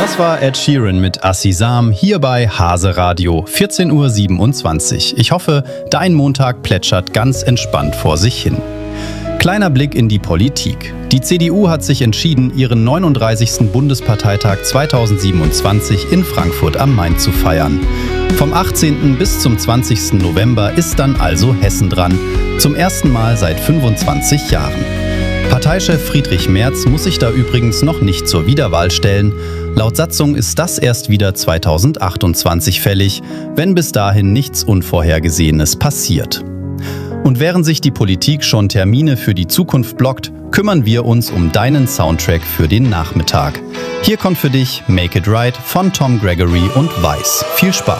Das war Ed Sheeran mit Assisam hier bei Hase Radio, 14:27 Uhr. Ich hoffe, dein Montag plätschert ganz entspannt vor sich hin. Kleiner Blick in die Politik. Die CDU hat sich entschieden, ihren 39. Bundesparteitag 2027 in Frankfurt am Main zu feiern. Vom 18. bis zum 20. November ist dann also Hessen dran. Zum ersten Mal seit 25 Jahren. Parteichef Friedrich Merz muss sich da übrigens noch nicht zur Wiederwahl stellen. Laut Satzung ist das erst wieder 2028 fällig, wenn bis dahin nichts Unvorhergesehenes passiert. Und während sich die Politik schon Termine für die Zukunft blockt, kümmern wir uns um deinen Soundtrack für den Nachmittag. Hier kommt für dich Make It Right von Tom Gregory und Weiss. Viel Spaß!